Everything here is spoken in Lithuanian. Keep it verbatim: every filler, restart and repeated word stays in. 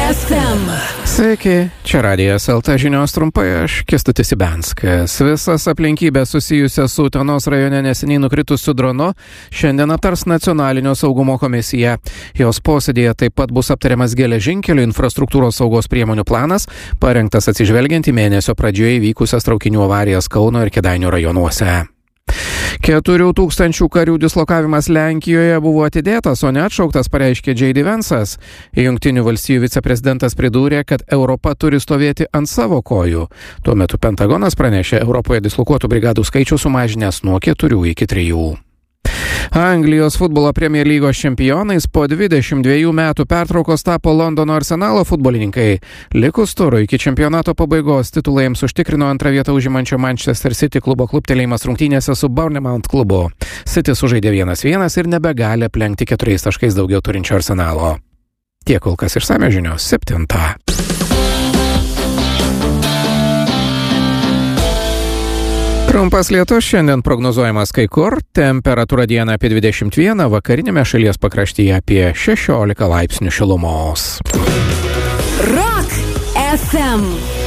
ef em. Sveiki, čia Radijas el te žinios trumpai, aš Kęstutis Ibianskas. Visas aplinkybės susijusias su Utenos rajone neseniai nukritusiu dronu šiandien aptars Nacionalinio saugumo komisija. Jos posėdėje taip pat bus aptariamas geležinkelių infrastruktūros saugos priemonių planas, parengtas atsižvelgiant į mėnesio pradžioje įvykusias traukinių avarijas Kauno ir Kėdainių rajonuose. Keturių tūkstančių karių dislokavimas Lenkijoje buvo atidėtas, o ne atšauktas, pareiškė J D Vance'as. Jungtinių valstijų viceprezidentas pridūrė, kad Europa turi stovėti ant savo kojų. Tuo metu Pentagonas pranešė Europoje dislokuotų brigadų skaičių sumažinęs nuo keturių iki trijų. Anglijos futbolo Premier lygos čempionais po dvidešimt dviejų metų pertraukos tapo Londono Arsenalo futbolininkai. Likus turui iki čempionato pabaigos titulą jiems užtikrino antrą vietą užimančio Manchester City klubo kluptelėjimas rungtynėse su Bournemouth klubu. City sužaidė vienas vienas ir nebegali aplenkti keturiais taškais daugiau turinčio Arsenalo. Tiek kol kas išsamios žinios septintą. Trumpas lietus šiandien prognozuojamas kai kur, temperatūra dieną apie dvidešimt vieną, vakarinėme šalies pakraštyje apie šešiolika laipsnių šilumos. Rock ef em.